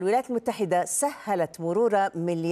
الولايات المتحدة سهلت مرور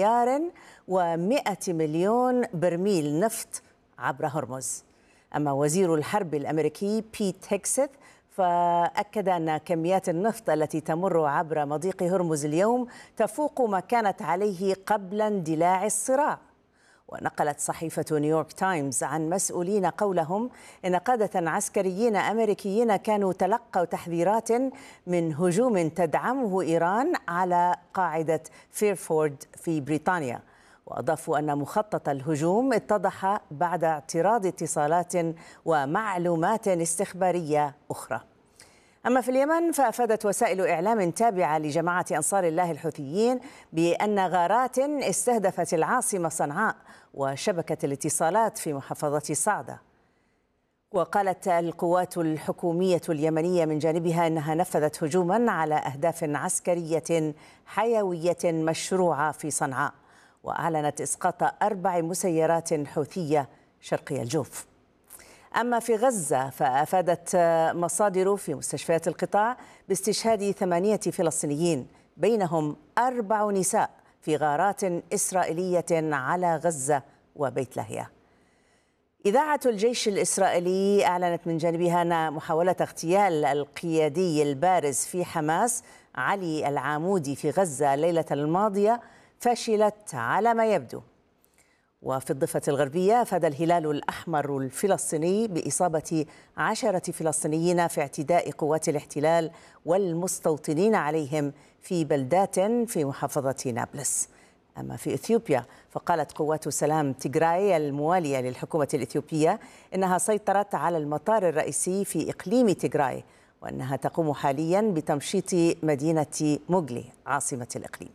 1,100,000,000 برميل نفط عبر هرمز. أما وزير الحرب الأمريكي بيت هيكسث فأكد أن كميات النفط التي تمر عبر مضيق هرمز اليوم تفوق ما كانت عليه قبل اندلاع الصراع. ونقلت صحيفة نيويورك تايمز عن مسؤولين قولهم إن قادة عسكريين أمريكيين كانوا تلقوا تحذيرات من هجوم تدعمه إيران على قاعدة فيرفورد في بريطانيا. وأضافوا أن مخطط الهجوم اتضح بعد اعتراض اتصالات ومعلومات استخبارية أخرى. أما في اليمن فأفادت وسائل إعلام تابعة لجماعة أنصار الله الحوثيين بأن غارات استهدفت العاصمة صنعاء وشبكة الاتصالات في محافظة صعدة. وقالت القوات الحكومية اليمنية من جانبها أنها نفذت هجوما على أهداف عسكرية حيوية مشروعة في صنعاء، وأعلنت إسقاط 4 مسيرات حوثية شرقي الجوف. أما في غزة فأفادت مصادر في مستشفيات القطاع باستشهاد 8 فلسطينيين بينهم 4 نساء في غارات إسرائيلية على غزة وبيت لاهيا. إذاعة الجيش الإسرائيلي أعلنت من جانبها أن محاولة اغتيال القيادي البارز في حماس علي العامودي في غزة الليلة الماضية فشلت على ما يبدو. وفي الضفة الغربية أفاد الهلال الأحمر الفلسطيني بإصابة 10 فلسطينيين في اعتداء قوات الاحتلال والمستوطنين عليهم في بلدات في محافظة نابلس. أما في إثيوبيا فقالت قوات سلام تيغراي الموالية للحكومة الإثيوبية إنها سيطرت على المطار الرئيسي في إقليم تيغراي، وأنها تقوم حاليا بتمشيط مدينة موغلي عاصمة الإقليم.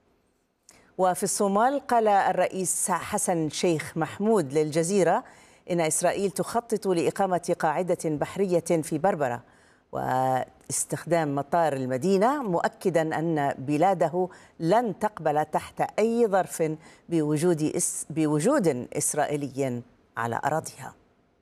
وفي الصومال قال الرئيس حسن شيخ محمود للجزيرة إن إسرائيل تخطط لإقامة قاعدة بحرية في بربرة واستخدام مطار المدينة، مؤكدا أن بلاده لن تقبل تحت أي ظرف بوجود إسرائيلي على أراضيها.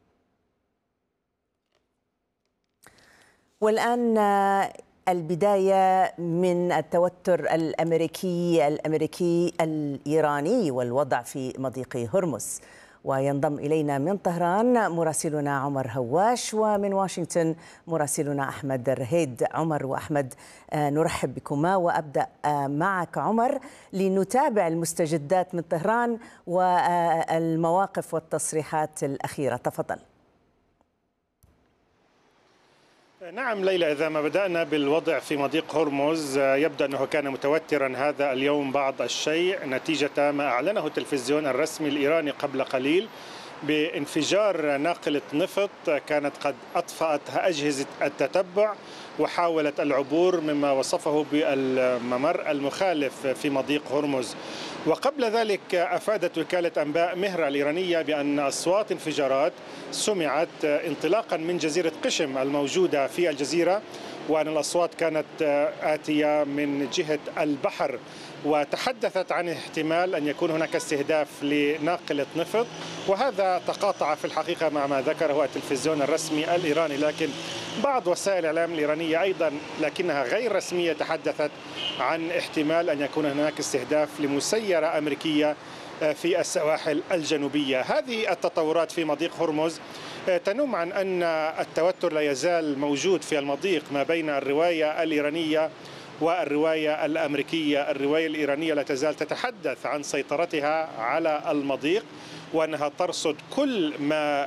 والآن البداية من التوتر الأمريكي الإيراني والوضع في مضيق هرمز. وينضم إلينا من طهران مراسلنا عمر هواش، ومن واشنطن مراسلنا أحمد الرهيد. عمر وأحمد نرحب بكما، وأبدأ معك عمر لنتابع المستجدات من طهران والمواقف والتصريحات الأخيرة. تفضل. نعم ليلى، إذا ما بدأنا بالوضع في مضيق هرمز يبدو أنه كان متوترا هذا اليوم بعض الشيء نتيجة ما أعلنه التلفزيون الرسمي الإيراني قبل قليل بانفجار ناقلة نفط كانت قد أطفأتها أجهزة التتبع وحاولت العبور مما وصفه بالممر المخالف في مضيق هرمز. وقبل ذلك أفادت وكالة أنباء مهرة الإيرانية بأن أصوات انفجارات سمعت انطلاقا من جزيرة قشم الموجودة في الجزيرة، وأن الأصوات كانت آتية من جهة البحر، وتحدثت عن احتمال أن يكون هناك استهداف لناقلة نفط، وهذا تقاطع في الحقيقة مع ما ذكره التلفزيون الرسمي الإيراني. لكن بعض وسائل الإعلام الإيرانية أيضا لكنها غير رسمية تحدثت عن احتمال أن يكون هناك استهداف لمسيرة أمريكية في السواحل الجنوبية. هذه التطورات في مضيق هرمز تنم عن أن التوتر لا يزال موجود في المضيق ما بين الرواية الإيرانية والرواية الأمريكية. الرواية الإيرانية لا تزال تتحدث عن سيطرتها على المضيق، وأنها ترصد كل ما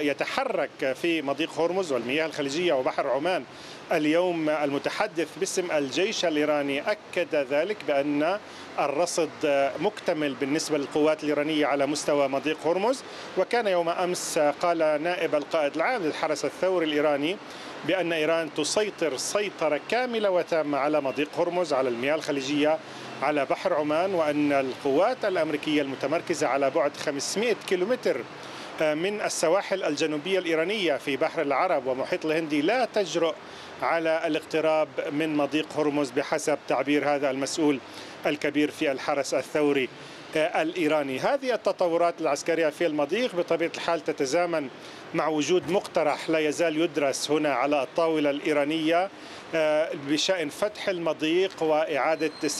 يتحرك في مضيق هرمز والمياه الخليجية وبحر عمان. اليوم المتحدث باسم الجيش الإيراني أكد ذلك بأن الرصد مكتمل بالنسبة للقوات الإيرانية على مستوى مضيق هرمز. وكان يوم أمس قال نائب القائد العام للحرس الثوري الإيراني بأن إيران تسيطر سيطرة كاملة وتامة على مضيق هرمز، على المياه الخليجية، على بحر عمان، وأن القوات الأمريكية المتمركزة على بعد 500 كيلومتر من السواحل الجنوبية الإيرانية في بحر العرب ومحيط الهندي لا تجرؤ على الاقتراب من مضيق هرمز بحسب تعبير هذا المسؤول الكبير في الحرس الثوري الإيراني. هذه التطورات العسكرية في المضيق بطبيعة الحال تتزامن مع وجود مقترح لا يزال يدرس هنا على الطاولة الإيرانية بشأن فتح المضيق وإعادة